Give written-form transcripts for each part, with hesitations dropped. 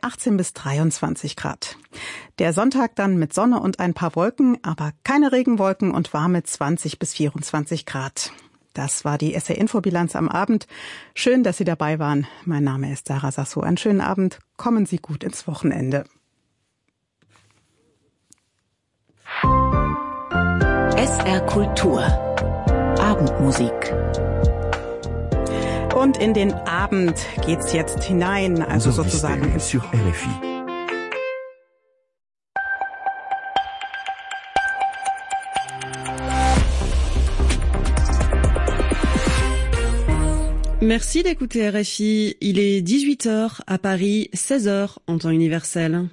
18 bis 23 Grad. Der Sonntag dann mit Sonne und ein paar Wolken, aber keine Regenwolken und warme 20 bis 24 Grad. Das war die SR-Info-Bilanz am Abend. Schön, dass Sie dabei waren. Mein Name ist Sarah Sasso. Einen schönen Abend. Kommen Sie gut ins Wochenende. SR Kultur. Abendmusik. Und in den Abend geht's jetzt hinein, also sozusagen ins sur RFI. Merci d'écouter RFI. Il est 18h à Paris, 16h en temps universel.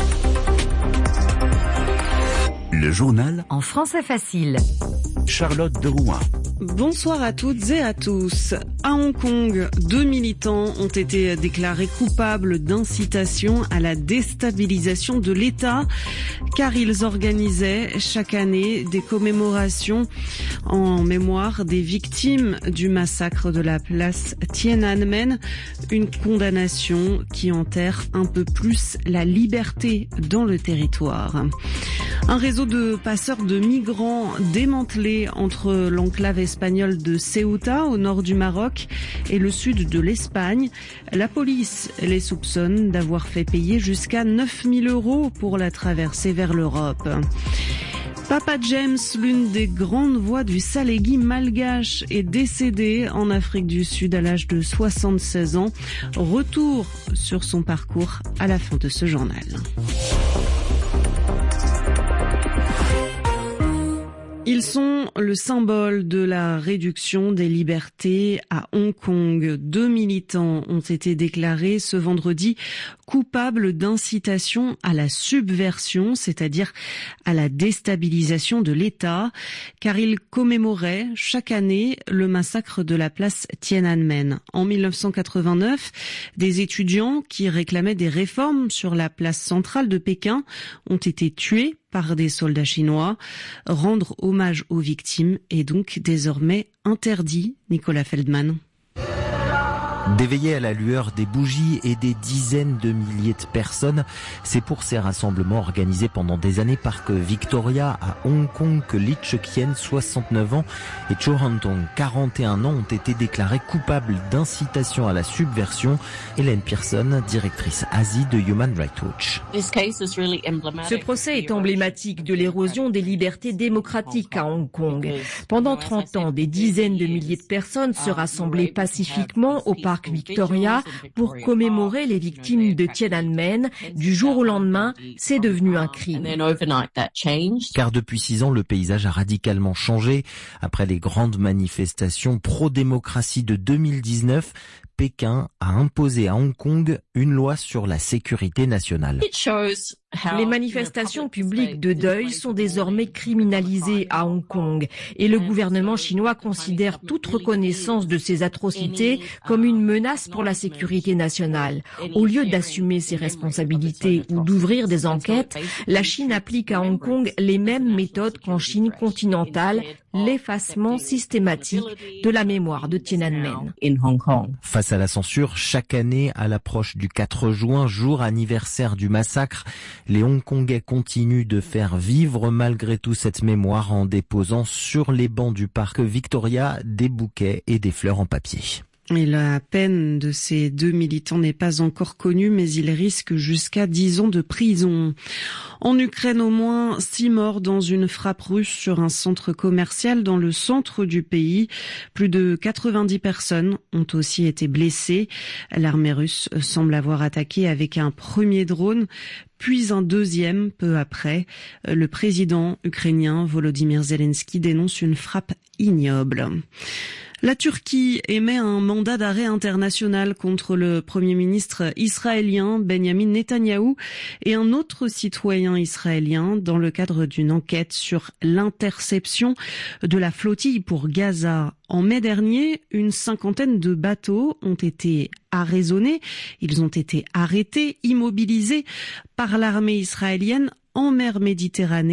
Le journal En français facile. Charlotte de Rouen. Bonsoir à toutes et à tous. À Hong Kong, 2 militants ont été déclarés coupables d'incitation à la déstabilisation de l'État, car ils organisaient chaque année des commémorations en mémoire des victimes du massacre de la place Tiananmen, une condamnation qui enterre un peu plus la liberté dans le territoire. Un réseau de passeurs de migrants démantelé entre l'enclave espagnole de Ceuta au nord du Maroc et le sud de l'Espagne. La police les soupçonne d'avoir fait payer jusqu'à 9 000 € pour la traversée vers l'Europe. Papa James, l'une des grandes voix du Salégui malgache, est décédé en Afrique du Sud à l'âge de 76 ans. Retour sur son parcours à la fin de ce journal. Ils sont le symbole de la réduction des libertés à Hong Kong. 2 militants ont été déclarés ce vendredi coupables d'incitation à la subversion, c'est-à-dire à la déstabilisation de l'État, car ils commémoraient chaque année le massacre de la place Tiananmen. En 1989, des étudiants qui réclamaient des réformes sur la place centrale de Pékin ont été tués par des soldats chinois. Rendre hommage aux victimes est donc désormais interdit. Nicolas Feldman. D'éveiller à la lueur des bougies et des dizaines de milliers de personnes, c'est pour ces rassemblements organisés pendant des années Parc Victoria à Hong Kong que Lee Chuk-yen, 69 ans, et Cho Han-tong, 41 ans, ont été déclarés coupables d'incitation à la subversion. Hélène Pearson, directrice Asie de Human Rights Watch. Ce procès est emblématique de l'érosion des libertés démocratiques à Hong Kong. Pendant 30 ans, des dizaines de milliers de personnes se rassemblaient pacifiquement au Parc Victoria pour commémorer les victimes de Tiananmen. Du jour au lendemain, c'est devenu un crime. Car depuis 6 ans, le paysage a radicalement changé. Après les grandes manifestations pro-démocratie de 2019, Pékin a imposé à Hong Kong une loi sur la sécurité nationale. Les manifestations publiques de deuil sont désormais criminalisées à Hong Kong et le gouvernement chinois considère toute reconnaissance de ces atrocités comme une menace pour la sécurité nationale. Au lieu d'assumer ses responsabilités ou d'ouvrir des enquêtes, la Chine applique à Hong Kong les mêmes méthodes qu'en Chine continentale, l'effacement systématique de la mémoire de Tiananmen. Face à la censure, chaque année, à l'approche du 4 juin, jour anniversaire du massacre, les Hongkongais continuent de faire vivre malgré tout cette mémoire en déposant sur les bancs du parc Victoria des bouquets et des fleurs en papier. Et la peine de ces 2 militants n'est pas encore connue, mais ils risquent jusqu'à 10 ans de prison. En Ukraine, au moins 6 morts dans une frappe russe sur un centre commercial dans le centre du pays. Plus de 90 personnes ont aussi été blessées. L'armée russe semble avoir attaqué avec un premier drone, puis un deuxième peu après. Le président ukrainien Volodymyr Zelensky dénonce une frappe ignoble. La Turquie émet un mandat d'arrêt international contre le Premier ministre israélien Benjamin Netanyahou et un autre citoyen israélien dans le cadre d'une enquête sur l'interception de la flottille pour Gaza. En mai dernier, une cinquantaine de bateaux ont été arraisonnés. Ils ont été arrêtés, immobilisés par l'armée israélienne en mer Méditerranée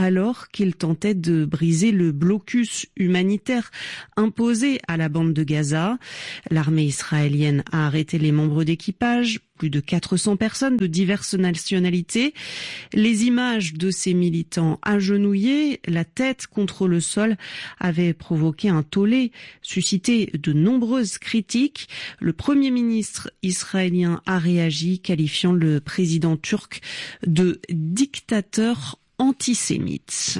alors qu'il tentait de briser le blocus humanitaire imposé à la bande de Gaza. L'armée israélienne a arrêté les membres d'équipage, plus de 400 personnes de diverses nationalités. Les images de ces militants agenouillés, la tête contre le sol, avaient provoqué un tollé, suscité de nombreuses critiques. Le Premier ministre israélien a réagi, qualifiant le président turc de dictateur antisémite.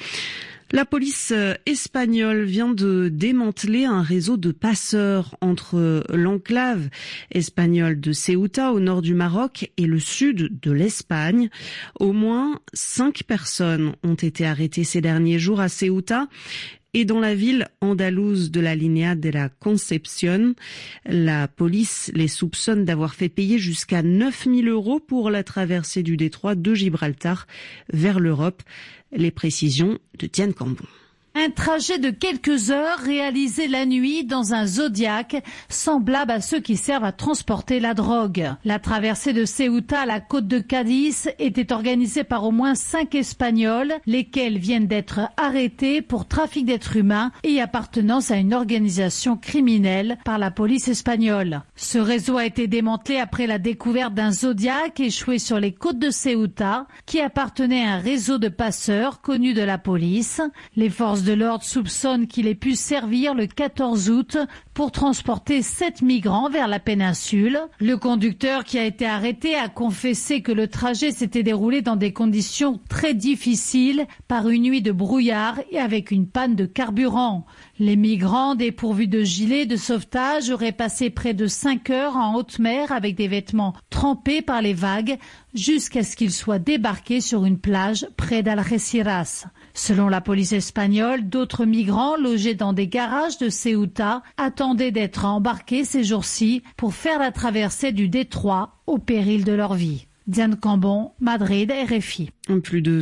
La police espagnole vient de démanteler un réseau de passeurs entre l'enclave espagnole de Ceuta au nord du Maroc et le sud de l'Espagne. Au moins 5 personnes ont été arrêtées ces derniers jours à Ceuta. Et dans la ville andalouse de la Línea de la Concepción, la police les soupçonne d'avoir fait payer jusqu'à 9 000 € pour la traversée du détroit de Gibraltar vers l'Europe. Les précisions de Diane Cambon. Un trajet de quelques heures réalisé la nuit dans un Zodiac, semblable à ceux qui servent à transporter la drogue. La traversée de Ceuta à la côte de Cadiz était organisée par au moins 5 Espagnols, lesquels viennent d'être arrêtés pour trafic d'êtres humains et appartenance à une organisation criminelle par la police espagnole. Ce réseau a été démantelé après la découverte d'un Zodiac échoué sur les côtes de Ceuta, qui appartenait à un réseau de passeurs connu de la police. Les forces de l'ordre soupçonne qu'il ait pu servir le 14 août pour transporter 7 migrants vers la péninsule. Le conducteur qui a été arrêté a confessé que le trajet s'était déroulé dans des conditions très difficiles par une nuit de brouillard et avec une panne de carburant. Les migrants dépourvus de gilets de sauvetage auraient passé près de 5 heures en haute mer avec des vêtements trempés par les vagues jusqu'à ce qu'ils soient débarqués sur une plage près d'Algeciras. Selon la police espagnole, d'autres migrants logés dans des garages de Ceuta attendaient d'être embarqués ces jours-ci pour faire la traversée du détroit au péril de leur vie. Diane Cambon, Madrid, RFI. Plus de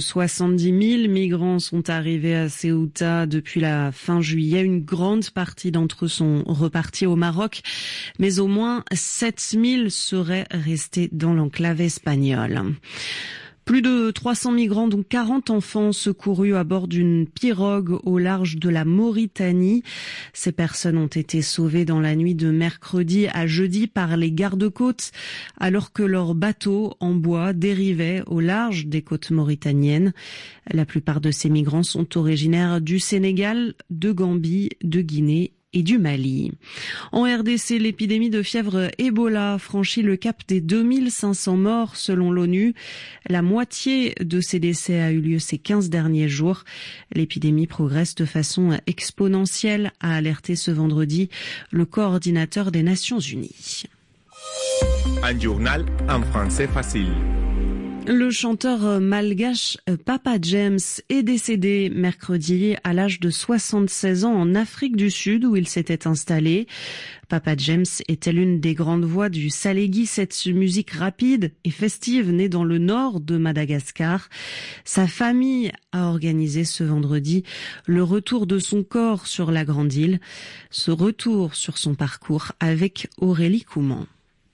70 000 migrants sont arrivés à Ceuta depuis la fin juillet. Une grande partie d'entre eux sont repartis au Maroc, mais au moins 7 000 seraient restés dans l'enclave espagnole. Plus de 300 migrants, dont 40 enfants, secourus à bord d'une pirogue au large de la Mauritanie. Ces personnes ont été sauvées dans la nuit de mercredi à jeudi par les gardes-côtes, alors que leur bateau en bois dérivait au large des côtes mauritaniennes. La plupart de ces migrants sont originaires du Sénégal, de Gambie, de Guinée et du Mali. En RDC, l'épidémie de fièvre Ebola franchit le cap des 2500 morts selon l'ONU. La moitié de ces décès a eu lieu ces 15 derniers jours. L'épidémie progresse de façon exponentielle, a alerté ce vendredi le coordinateur des Nations Unies. Un journal en français facile. Le chanteur malgache Papa James est décédé mercredi à l'âge de 76 ans en Afrique du Sud où il s'était installé. Papa James était l'une des grandes voix du Salégui, cette musique rapide et festive née dans le nord de Madagascar. Sa famille a organisé ce vendredi le retour de son corps sur la grande île. Ce retour sur son parcours avec Aurélie Couman.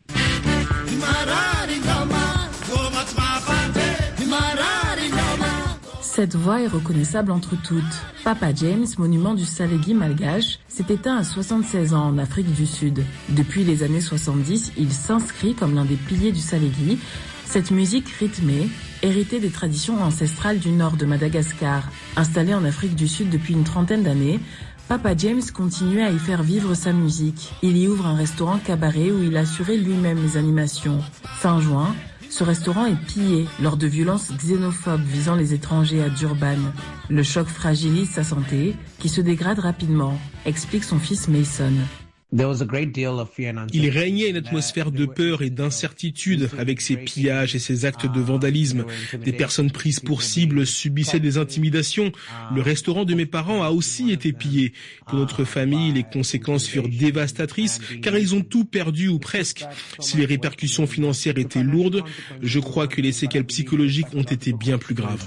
Cette voix est reconnaissable entre toutes. Papa James, monument du Salégui malgache, s'est éteint à 76 ans en Afrique du Sud. Depuis les années 70, il s'inscrit comme l'un des piliers du Salégui. Cette musique rythmée, héritée des traditions ancestrales du nord de Madagascar, installée en Afrique du Sud depuis une trentaine d'années, Papa James continuait à y faire vivre sa musique. Il y ouvre un restaurant cabaret où il assurait lui-même les animations. Fin juin, ce restaurant est pillé lors de violences xénophobes visant les étrangers à Durban. Le choc fragilise sa santé, qui se dégrade rapidement, explique son fils Mason. Il régnait une atmosphère de peur et d'incertitude avec ces pillages et ces actes de vandalisme. Des personnes prises pour cible subissaient des intimidations. Le restaurant de mes parents a aussi été pillé. Pour notre famille, les conséquences furent dévastatrices car ils ont tout perdu ou presque. Si les répercussions financières étaient lourdes, je crois que les séquelles psychologiques ont été bien plus graves.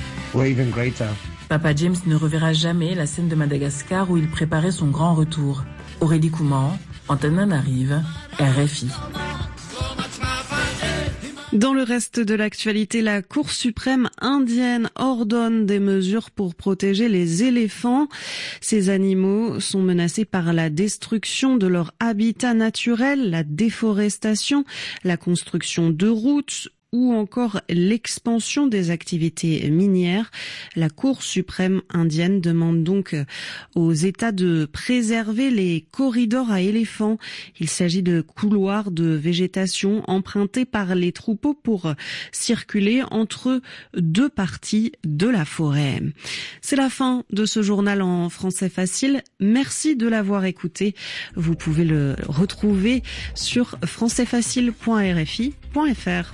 Papa James ne reverra jamais la scène de Madagascar où il préparait son grand retour. Aurélie Couman, Antananarive, RFI. Dans le reste de l'actualité, la Cour suprême indienne ordonne des mesures pour protéger les éléphants. Ces animaux sont menacés par la destruction de leur habitat naturel, la déforestation, la construction de routes, ou encore l'expansion des activités minières. La Cour suprême indienne demande donc aux États de préserver les corridors à éléphants. Il s'agit de couloirs de végétation empruntés par les troupeaux pour circuler entre deux parties de la forêt. C'est la fin de ce journal en français facile. Merci de l'avoir écouté. Vous pouvez le retrouver sur françaisfacile.rfi.fr.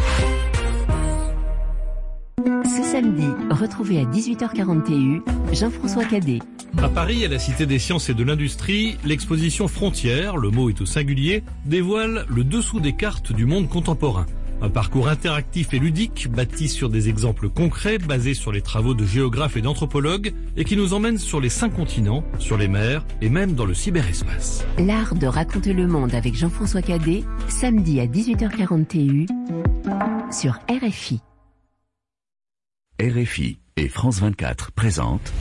Ce samedi, retrouvez à 18h40 TU Jean-François Cadet. À Paris, à la Cité des Sciences et de l'Industrie, l'exposition Frontières, le mot est au singulier, dévoile le dessous des cartes du monde contemporain. Un parcours interactif et ludique, bâti sur des exemples concrets, basés sur les travaux de géographes et d'anthropologues, et qui nous emmène sur les 5 continents, sur les mers et même dans le cyberespace. L'art de raconter le monde avec Jean-François Cadet, samedi à 18h40 TU, sur RFI. RFI et France 24 présentent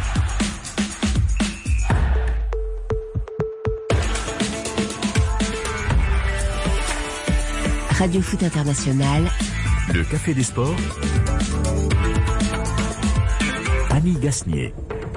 Radio Foot International. Le Café des Sports. Annie Gasnier.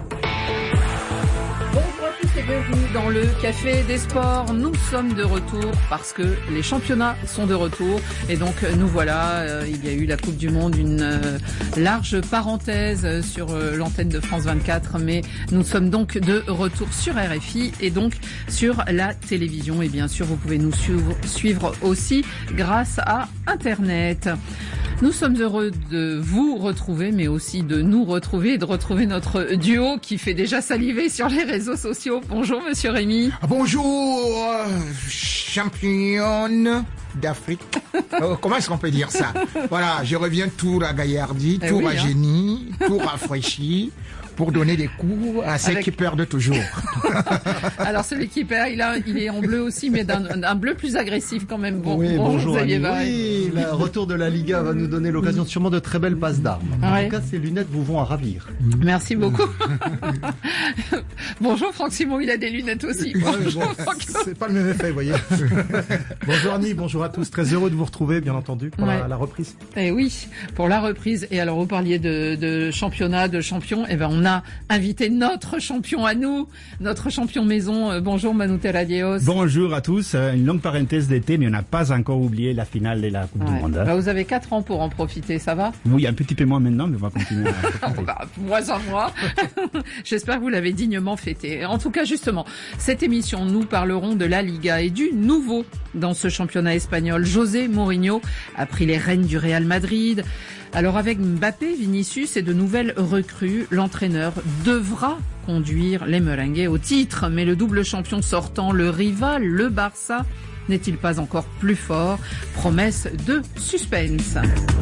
Bonjour à tous et bienvenue dans le Café des Sports. Nous sommes de retour parce que les championnats sont de retour. Et donc nous voilà, il y a eu la Coupe du Monde, une large parenthèse sur l'antenne de France 24. Mais nous sommes donc de retour sur RFI et donc sur la télévision. Et bien sûr, vous pouvez nous suivre aussi grâce à Internet. Nous sommes heureux de vous retrouver, mais aussi de nous retrouver et de retrouver notre duo qui fait déjà saliver sur les réseaux sociaux. Bonjour, monsieur Rémi. Bonjour, championne d'Afrique. Comment est-ce qu'on peut dire ça? Voilà, je reviens tout ragaillardi, tout rajeuni, tout rafraîchi, pour donner des coups à ceux qui perdent toujours. Alors celui qui perd, il est en bleu aussi, mais d'un bleu plus agressif quand même. Bon, oui, bonjour Xavier. Oui, le retour de la Liga va nous donner l'occasion sûrement de très belles passes d'armes. En tout cas, ces lunettes vous vont à ravir. Merci beaucoup. Bonjour Franck Simon, il a des lunettes aussi. C'est pas le même effet, vous voyez. Bonjour Annie, bonjour à tous. Très heureux de vous retrouver, bien entendu, pour la reprise. Eh oui, pour la reprise. Et alors, vous parliez de championnat, de champion. Eh ben, on a invité notre champion à nous, notre champion maison. Bonjour Manu Terradios. Bonjour à tous. Une longue parenthèse d'été, mais on n'a pas encore oublié la finale de la Coupe du Monde. Bah, vous avez 4 ans pour en profiter, ça va? Oui, un petit peu moins maintenant, mais on va continuer à Moins en moins. J'espère que vous l'avez dignement fêté. En tout cas, justement, cette émission, nous parlerons de la Liga et du nouveau dans ce championnat espagnol. José Mourinho a pris les rênes du Real Madrid. Alors avec Mbappé, Vinicius et de nouvelles recrues, l'entraîneur devra conduire les Merengues au titre. Mais le double champion sortant, le rival, le Barça, n'est-il pas encore plus fort? Promesse de suspense.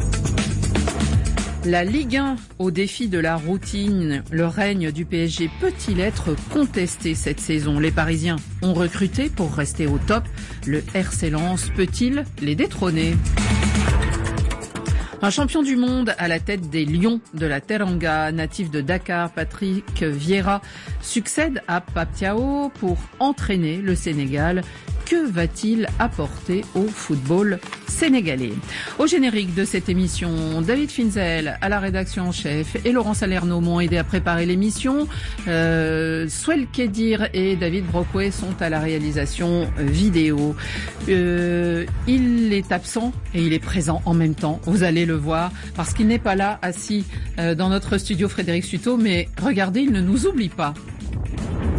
La Ligue 1 au défi de la routine, le règne du PSG peut-il être contesté cette saison? Les Parisiens ont recruté pour rester au top. Le RC Lens peut-il les détrôner? Un champion du monde à la tête des Lions de la Teranga, natif de Dakar, Patrick Vieira, succède à Pape Thiaw pour entraîner le Sénégal. Que va-t-il apporter au football sénégalais? Au générique de cette émission, David Finzel à la rédaction en chef et Laurent Salerno m'ont aidé à préparer l'émission. Swell Kedir et David Brockway sont à la réalisation vidéo. Il est absent et il est présent en même temps. Vous allez le voir parce qu'il n'est pas là assis dans notre studio Frédéric Suto, mais regardez, il ne nous oublie pas.